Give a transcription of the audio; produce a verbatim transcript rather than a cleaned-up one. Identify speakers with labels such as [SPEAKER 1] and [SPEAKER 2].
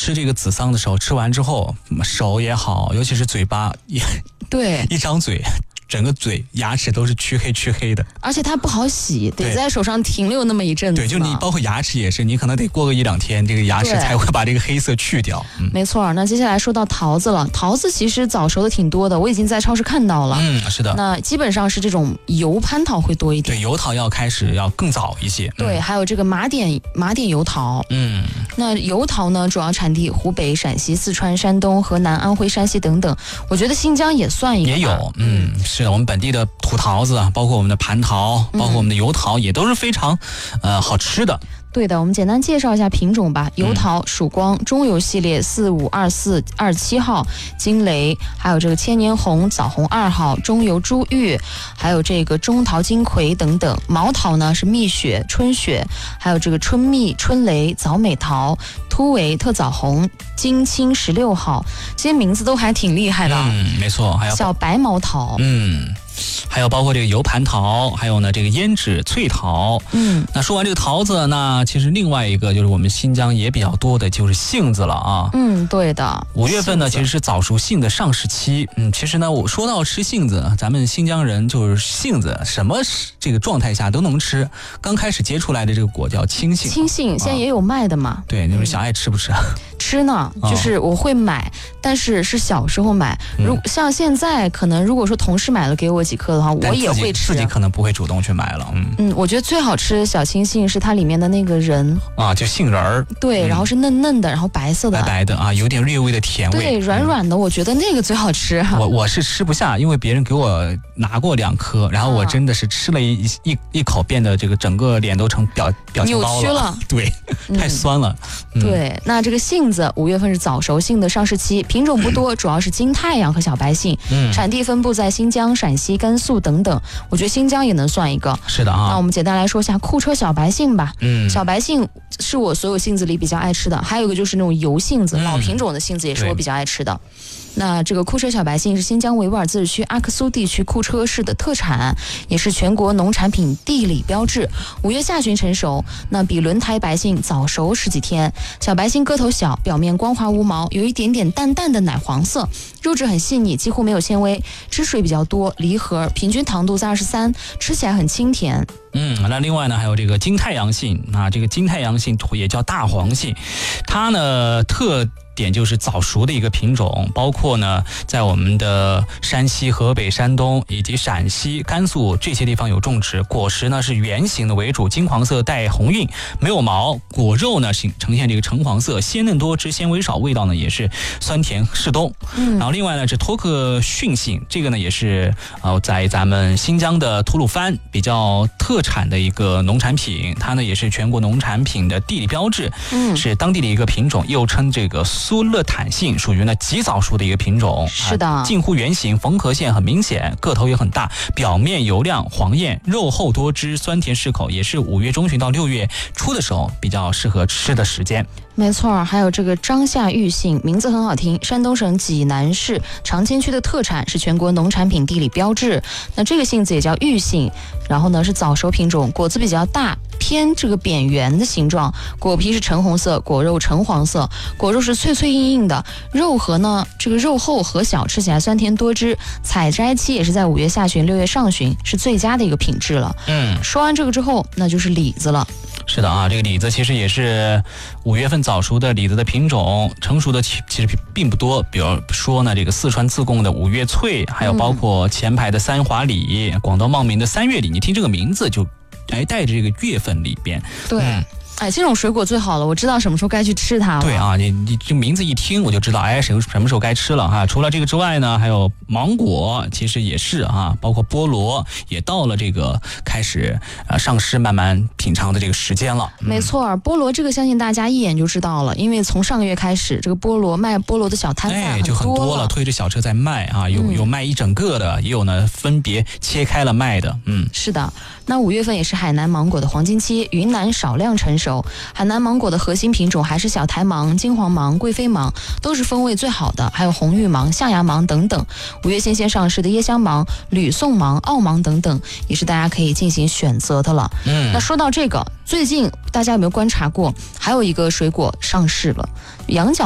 [SPEAKER 1] 吃这个紫桑的时候，吃完之后手也好，尤其是嘴巴也
[SPEAKER 2] 对，
[SPEAKER 1] 一张嘴。整个嘴牙齿都是黢黑黢黑的，
[SPEAKER 2] 而且它不好洗，得在手上停留那么一阵子。
[SPEAKER 1] 对，就你包括牙齿也是，你可能得过个一两天，这个牙齿才会把这个黑色去掉。
[SPEAKER 2] 嗯、没错。那接下来说到桃子了，桃子其实早熟的挺多的，我已经在超市看到了。
[SPEAKER 1] 嗯，是的。
[SPEAKER 2] 那基本上是这种油蟠桃会多一点，
[SPEAKER 1] 对，油桃要开始要更早一些。
[SPEAKER 2] 对，嗯、还有这个马点马点油桃。
[SPEAKER 1] 嗯，
[SPEAKER 2] 那油桃呢，主要产地湖北、陕西、四川、山东、河南、安徽、山西等等。我觉得新疆也算一个。
[SPEAKER 1] 也有，嗯，是的，我们本地的。土桃子，包括我们的蟠桃，包括我们的油桃，也都是非常，呃，好吃的。
[SPEAKER 2] 对的，我们简单介绍一下品种吧。油桃、曙光、中油系列四五二四二七号、金雷，还有这个千年红、枣红二号、中油珠玉，还有这个中桃金葵等等。毛桃呢是蜜雪、春雪，还有这个春蜜、春雷、枣美桃、突围、特枣红、金青十六号，这些名字都还挺厉害的。
[SPEAKER 1] 嗯，没错，还有
[SPEAKER 2] 小白毛桃。
[SPEAKER 1] 嗯。还有包括这个油蟠桃，还有呢这个胭脂脆桃。
[SPEAKER 2] 嗯，
[SPEAKER 1] 那说完这个桃子，那其实另外一个就是我们新疆也比较多的就是杏子了啊。
[SPEAKER 2] 嗯，对的。
[SPEAKER 1] 五月份呢其实是早熟杏的上市期。嗯，其实呢我说到吃杏子，咱们新疆人就是杏子什么这个状态下都能吃。刚开始结出来的这个果叫青杏。
[SPEAKER 2] 青杏现在也有卖的嘛？
[SPEAKER 1] 啊、对，你们小爱吃不吃？
[SPEAKER 2] 吃呢，就是我会买，哦、但是是小时候买。如、嗯、像现在可能如果说同事买了给我几颗的话，我也会吃。
[SPEAKER 1] 自己可能不会主动去买了。嗯
[SPEAKER 2] 嗯，我觉得最好吃的小青杏是它里面的那个仁
[SPEAKER 1] 啊，就杏仁儿。
[SPEAKER 2] 对、嗯，然后是嫩嫩的，然后白色的，
[SPEAKER 1] 白白的啊，有点略微的甜味。
[SPEAKER 2] 对，软软的、嗯，我觉得那个最好吃。
[SPEAKER 1] 我我是吃不下，因为别人给我拿过两颗，然后我真的是吃了一一一口，变得这个整个脸都成表表情包了。
[SPEAKER 2] 扭曲了。
[SPEAKER 1] 对，太酸了。
[SPEAKER 2] 嗯、对，那这个杏子五月份是早熟杏的上市期，品种不多，主要是金太阳和小白杏。嗯，产地分布在新疆、陕西、甘肃等等。我觉得新疆也能算一个。
[SPEAKER 1] 是的啊。
[SPEAKER 2] 那我们简单来说一下库车小白杏吧。
[SPEAKER 1] 嗯，
[SPEAKER 2] 小白杏是我所有杏子里比较爱吃的，还有一个就是那种油杏子，嗯、老品种的杏子也是我比较爱吃的。那这个库车小白杏是新疆维吾尔自治区阿克苏地区库车市的特产，也是全国农产品地理标志。五月下旬成熟，那比轮胎白杏早熟十几天。小白杏个头小，表面光滑无毛，有一点点淡淡的奶黄色，肉质很细腻，几乎没有纤维，汁水比较多，梨核，平均糖度在二十三，吃起来很清甜。
[SPEAKER 1] 嗯，那另外呢，还有这个金太阳杏啊，这个金太阳杏也叫大黄杏，它呢特点就是早熟的一个品种，包括呢在我们的山西、河北、山东以及陕西、甘肃这些地方有种植。果实呢是圆形的为主，金黄色带红晕，没有毛，果肉呢呈现这个橙黄色，鲜嫩多汁，纤维少，味道呢也是酸甜适中。嗯，然后另外呢这托克逊杏，这个呢也是呃在咱们新疆的吐鲁番比较特产的一个农产品，它呢也是全国农产品的地理标志，嗯，是当地的一个品种，又称这个苏勒坦杏，属于呢极早熟的一个品种。
[SPEAKER 2] 是的，
[SPEAKER 1] 啊、近乎圆形，缝合线很明显，个头也很大，表面油亮黄艳，肉厚多汁，酸甜适口，也是五月中旬到六月初的时候比较适合吃的时间。
[SPEAKER 2] 没错，还有这个张夏玉杏，名字很好听，山东省济南市长清区的特产，是全国农产品地理标志。那这个杏子也叫玉杏，然后呢是早熟品种，果子比较大，偏这个扁圆的形状，果皮是橙红色，果肉橙黄色，果肉是脆脆硬硬的，肉核呢这个肉厚核小，吃起来酸甜多汁。采摘期也是在五月下旬、六月上旬，是最佳的一个品质了。嗯，说完这个之后，那就是李子了。
[SPEAKER 1] 是的啊，这个李子其实也是五月份早熟的李子的品种，成熟的其其实并不多。比如说呢，这个四川自贡的五月翠，还有包括前排的三华李，广东茂名的三月李，你听这个名字就哎带着这个月份里边。
[SPEAKER 2] 对。嗯，哎，这种水果最好了，我知道什么时候该去吃它了。
[SPEAKER 1] 对啊，你你这名字一听我就知道，哎，什什么时候该吃了哈。除了这个之外呢，还有芒果，其实也是啊，包括菠萝也到了这个开始呃上市慢慢品尝的这个时间了。
[SPEAKER 2] 嗯、没错，菠萝这个相信大家一眼就知道了，因为从上个月开始，这个菠萝卖菠萝的小摊贩
[SPEAKER 1] 哎就很多了，推着小车在卖啊，有、嗯、有卖一整个的，也有呢分别切开了卖的。嗯，
[SPEAKER 2] 是的。那五月份也是海南芒果的黄金期，云南少量成熟。海南芒果的核心品种还是小台芒、金黄芒、贵妃芒，都是风味最好的，还有红玉芒、象牙芒等等。五月新鲜上市的椰香芒、吕宋芒、澳芒等等，也是大家可以进行选择的了。嗯，那说到这个，最近大家有没有观察过，还有一个水果上市了，羊角